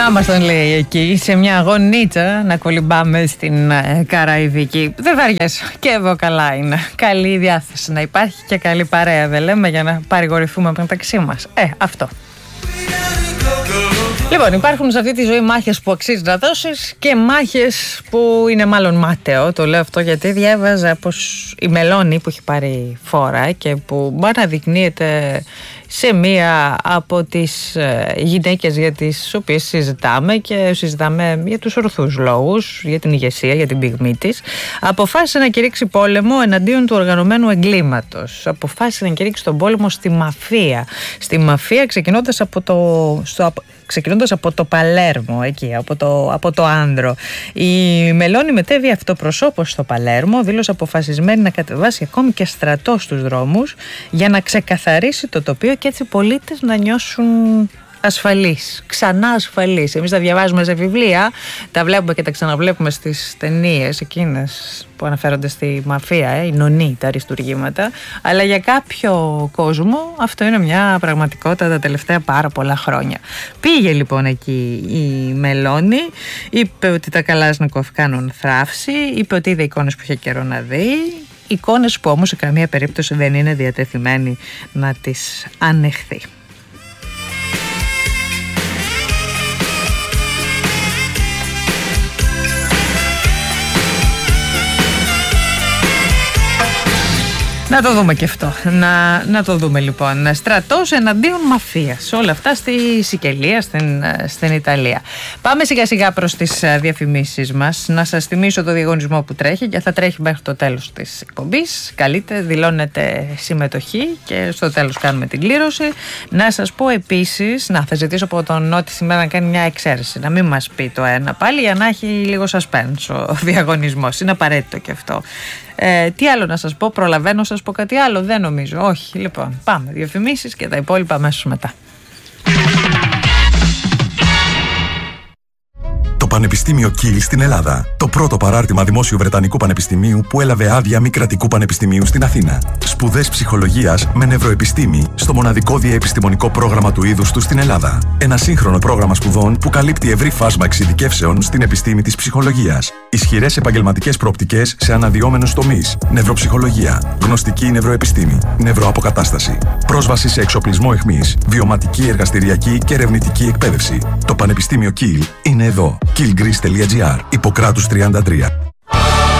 Να μας τον λέει εκεί, σε μια γωνίτσα να κολυμπάμε στην Καραϊβική. Δεν βαριέσαι, και εδώ καλά είναι. Καλή διάθεση να υπάρχει και καλή παρέα, δεν λέμε, για να παρηγορηθούμε μεταξύ μας. Αυτό. Λοιπόν, υπάρχουν σε αυτή τη ζωή μάχες που αξίζει να δώσεις και μάχες που είναι μάλλον μάταιο. Το λέω αυτό γιατί διάβαζα πως η Μελώνη που έχει πάρει φόρα και που αναδεικνύεται σε μία από τις γυναίκες για τις οποίες συζητάμε και συζητάμε για τους ορθούς λόγους, για την ηγεσία, για την πυγμή της, αποφάσισε να κηρύξει πόλεμο εναντίον του οργανωμένου εγκλήματος. Αποφάσισε να κηρύξει τον πόλεμο στη μαφία. Στη μαφία ξεκινώντας από το Παλέρμο, εκεί, από το Άνδρο. Η Μελώνη μετέβη αυτοπροσώπως στο Παλέρμο, δήλωσε αποφασισμένη να κατεβάσει ακόμη και στρατό στους δρόμους για να ξεκαθαρίσει το τοπίο και έτσι οι πολίτες να νιώσουν ασφαλείς, ξανά ασφαλείς. Εμείς τα διαβάζουμε σε βιβλία, τα βλέπουμε και τα ξαναβλέπουμε στις ταινίες εκείνες που αναφέρονται στη μαφία, οι νονοί, τα αριστουργήματα, αλλά για κάποιο κόσμο αυτό είναι μια πραγματικότητα τα τελευταία πάρα πολλά χρόνια. Πήγε λοιπόν εκεί η Μελώνη, είπε ότι τα Καλάσνικοφ κάνουν θράψη, είπε ότι είδε εικόνες που είχε καιρό να δει, εικόνες που όμως σε καμία περίπτωση δεν είναι διατεθειμένη να τις ανεχθεί. Να το δούμε και αυτό. Να το δούμε λοιπόν. Στρατός εναντίον μαφίας. Όλα αυτά στη Σικελία, στην Ιταλία. Πάμε σιγά σιγά προς τις διαφημίσεις μας. Να σας θυμίσω το διαγωνισμό που τρέχει και θα τρέχει μέχρι το τέλος της εκπομπής. Καλείτε, δηλώνετε συμμετοχή και στο τέλος κάνουμε την κλήρωση. Να σας πω επίσης, θα ζητήσω από τον Νότι σήμερα να κάνει μια εξαίρεση. Να μην μας πει το ένα πάλι για να έχει λίγο suspense ο διαγωνισμός. Είναι απαραίτητο και αυτό. Τι άλλο να σας πω, προλαβαίνω να σας πω κάτι άλλο, δεν νομίζω, όχι. Λοιπόν, πάμε, διαφημίσεις και τα υπόλοιπα αμέσως μετά. Το Πανεπιστήμιο Κιλ στην Ελλάδα. Το πρώτο παράρτημα δημόσιου Βρετανικού Πανεπιστημίου που έλαβε άδεια μη κρατικού πανεπιστημίου στην Αθήνα. Σπουδές ψυχολογίας με νευροεπιστήμη στο μοναδικό διαεπιστημονικό πρόγραμμα του είδους του στην Ελλάδα. Ένα σύγχρονο πρόγραμμα σπουδών που καλύπτει ευρύ φάσμα εξειδικεύσεων στην επιστήμη της ψυχολογίας. Ισχυρές επαγγελματικές προοπτικές σε αναδυόμενους τομείς. Νευροψυχολογία, γνωστική νευροεπιστήμη, νευροαποκατάσταση. Πρόσβαση σε εξοπλισμό αιχμής, βιωματική, εργαστηριακή και ερευνητική εκπαίδευση. Το Πανεπιστήμιο Κιλ είναι εδώ. killgreece.gr, Ιπποκράτους 33.